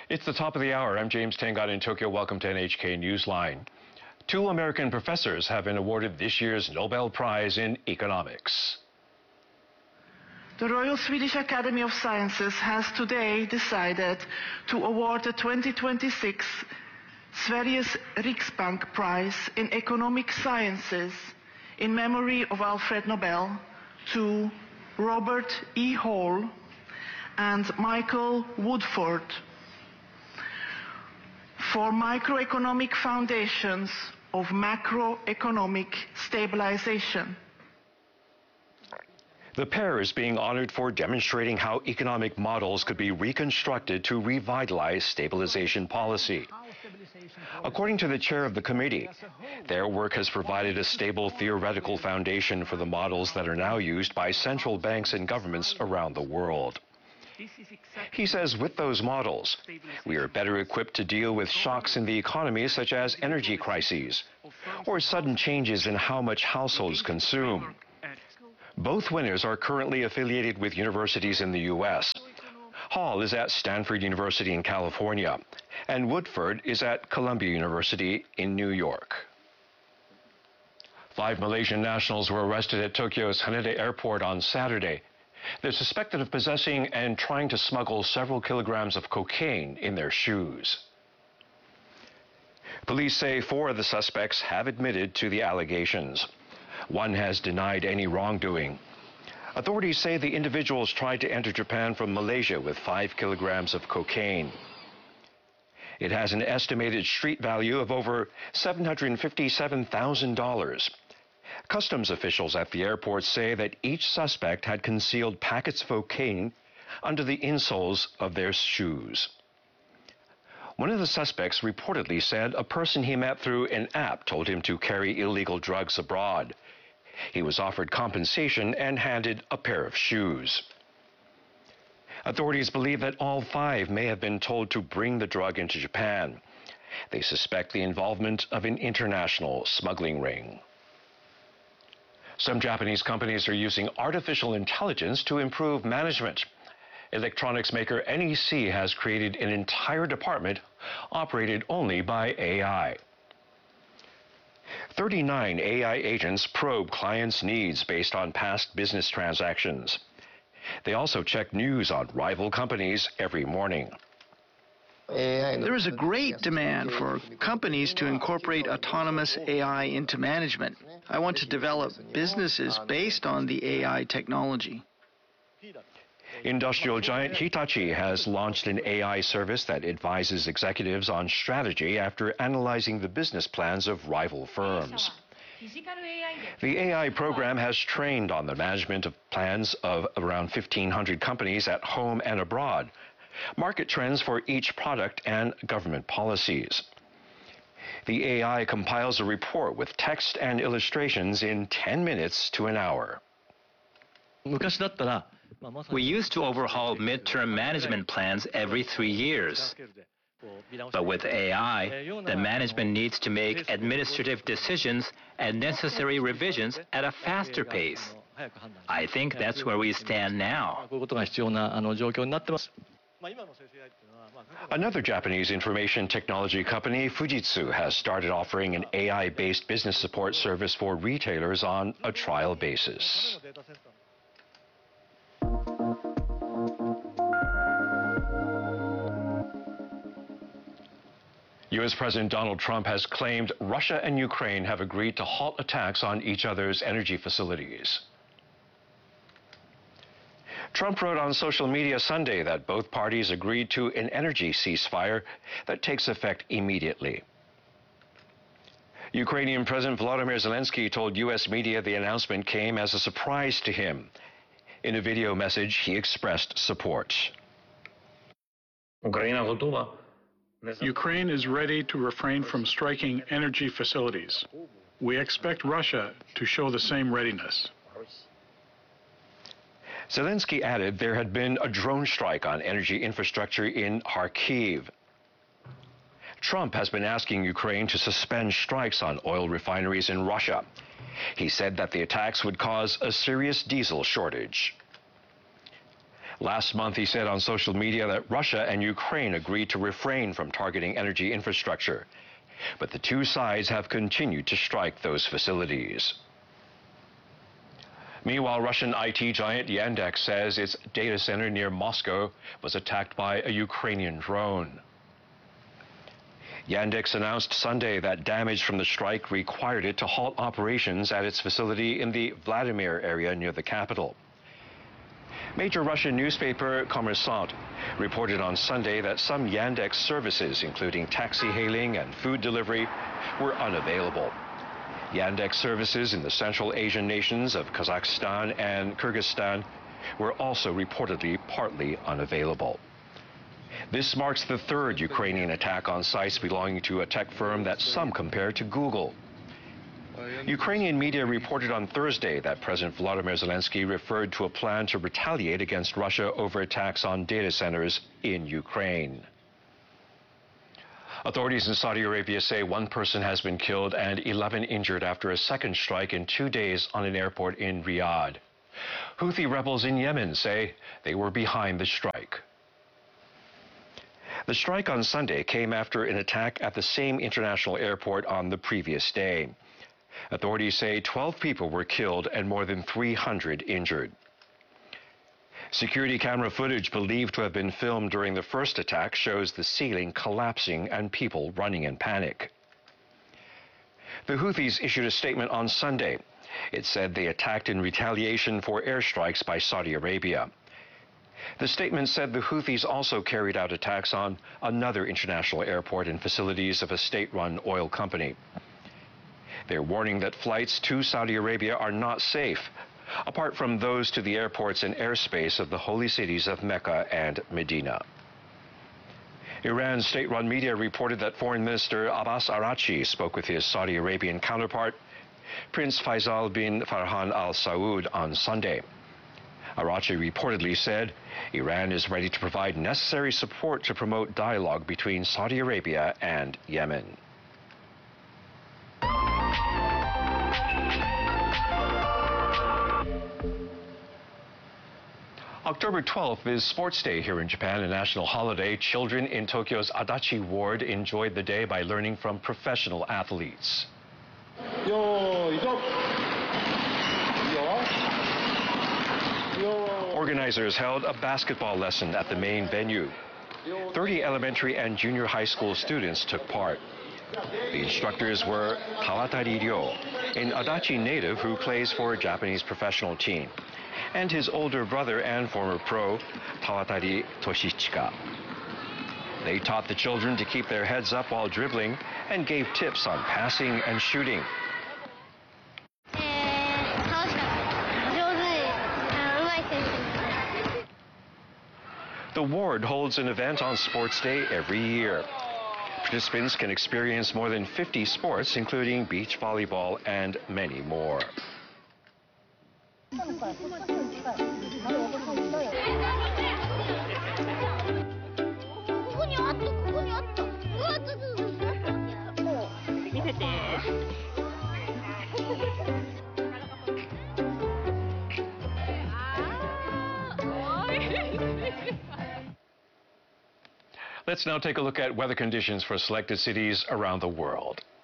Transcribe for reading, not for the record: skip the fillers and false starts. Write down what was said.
It's the top of the hour. I'm James Tengat in Tokyo. Welcome to NHK Newsline. 2 American professors have been awarded this year's Nobel Prize in Economics. The Royal Swedish Academy of Sciences has today decided to award the 2026 Sveriges Riksbank Prize in Economic Sciences in memory of Alfred Nobel to Robert E. Hall and Michael Woodford for microeconomic foundations of macroeconomic stabilization. The pair is being honored for demonstrating how economic models could be reconstructed to revitalize stabilization policy. According to the chair of the committee, their work has provided a stable theoretical foundation for the models that are now used by central banks and governments around the world. He says with those models, we are better equipped to deal with shocks in the economy such as energy crises or sudden changes in how much households consume. Both winners are currently affiliated with universities in the U.S. Hall is at Stanford University in California, and Woodford is at Columbia University in New York. 5 Malaysian nationals were arrested at Tokyo's Haneda Airport on Saturday. They're suspected of possessing and trying to smuggle several kilograms of cocaine in their shoes. Police say 4 of the suspects have admitted to the allegations. One has denied any wrongdoing. Authorities say the individuals tried to enter Japan from Malaysia with 5 kilograms of cocaine. It has an estimated street value of over $757,000. Customs officials at the airport say that each suspect had concealed packets of cocaine under the insoles of their shoes. One of the suspects reportedly said a person he met through an app told him to carry illegal drugs abroad. He was offered compensation and handed a pair of shoes. Authorities believe that all 5 may have been told to bring the drug into Japan. They suspect the involvement of an international smuggling ring. Some Japanese companies are using artificial intelligence to improve management. Electronics maker NEC has created an entire department operated only by AI. 39 AI agents probe clients' needs based on past business transactions. They also check news on rival companies every morning. There is a great demand for companies to incorporate autonomous AI into management. I want to develop businesses based on the AI technology. Industrial giant Hitachi has launched an AI service that advises executives on strategy after analyzing the business plans of rival firms. The AI program has trained on the management of plans of around 1,500 companies at home and abroad, market trends for each product, and government policies. The AI compiles a report with text and illustrations in 10 minutes to an hour. We used to overhaul midterm management plans every 3 years. But with AI, the management needs to make administrative decisions and necessary revisions at a faster pace. I think that's where we stand now. Another Japanese information technology company, Fujitsu, has started offering an AI-based business support service for retailers on a trial basis. U.S. President Donald Trump has claimed Russia and Ukraine have agreed to halt attacks on each other's energy facilities. Trump wrote on social media Sunday that both parties agreed to an energy ceasefire that takes effect immediately. Ukrainian President Volodymyr Zelensky told U.S. media the announcement came as a surprise to him. In a video message, he expressed support. Ukraine is ready to refrain from striking energy facilities. We expect Russia to show the same readiness. Zelensky added there had been a drone strike on energy infrastructure in Kharkiv. Trump has been asking Ukraine to suspend strikes on oil refineries in Russia. He said that the attacks would cause a serious diesel shortage. Last month, he said on social media that Russia and Ukraine agreed to refrain from targeting energy infrastructure. But the two sides have continued to strike those facilities. Meanwhile, Russian IT giant Yandex says its data center near Moscow was attacked by a Ukrainian drone. Yandex announced Sunday that damage from the strike required it to halt operations at its facility in the Vladimir area near the capital. Major Russian newspaper Kommersant reported on Sunday that some Yandex services, including taxi hailing and food delivery, were unavailable. Yandex services in the Central Asian nations of Kazakhstan and Kyrgyzstan were also reportedly partly unavailable. This marks the third Ukrainian attack on sites belonging to a tech firm that some compare to Google. Ukrainian media reported on Thursday that President Volodymyr Zelensky referred to a plan to retaliate against Russia over attacks on data centers in Ukraine. Authorities in Saudi Arabia say one person has been killed and 11 injured after a second strike in 2 days on an airport in Riyadh. Houthi rebels in Yemen say they were behind the strike. The strike on Sunday came after an attack at the same international airport on the previous day. Authorities say 12 people were killed and more than 300 injured. Security camera footage believed to have been filmed during the first attack shows the ceiling collapsing and people running in panic. The Houthis issued a statement on Sunday. It said they attacked in retaliation for airstrikes by Saudi Arabia. The statement said the Houthis also carried out attacks on another international airport and facilities of a state-run oil company. They're warning that flights to Saudi Arabia are not safe, apart from those to the airports and airspace of the holy cities of Mecca and Medina. Iran's state-run media reported that Foreign Minister Abbas Araghchi spoke with his Saudi Arabian counterpart, Prince Faisal bin Farhan Al Saud, on Sunday. Araghchi reportedly said Iran is ready to provide necessary support to promote dialogue between Saudi Arabia and Yemen. October 12th is Sports Day here in Japan, a national holiday. Children in Tokyo's Adachi Ward enjoyed the day by learning from professional athletes. Organizers held a basketball lesson at the main venue. 30 elementary and junior high school students took part. The instructors were Kawatari Ryo, an Adachi native who plays for a Japanese professional team, and his older brother and former pro, Kawatari Toshichika. They taught the children to keep their heads up while dribbling and gave tips on passing and shooting. The ward holds an event on Sports Day every year. Participants can experience more than 50 sports, including beach volleyball and many more. Let's now take a look at weather conditions for selected cities around the world.